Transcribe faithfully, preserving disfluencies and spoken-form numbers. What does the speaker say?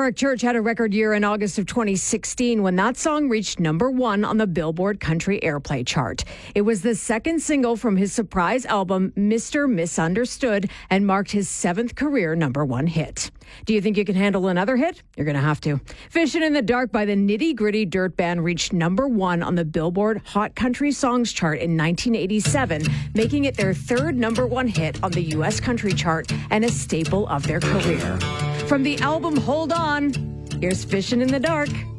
Eric Church had a record year in August of twenty sixteen when that song reached number one on the Billboard Country Airplay chart. It was the second single from his surprise album, Mister Misunderstood, and marked his seventh career number one hit. Do you think you can handle another hit? You're going to have to. Fishin' in the Dark by the Nitty Gritty Dirt Band reached number one on the Billboard Hot Country Songs chart in nineteen eighty-seven, making it their third number one hit on the U S country chart and a staple of their career. From the album Hold On, here's Fishin' in the Dark.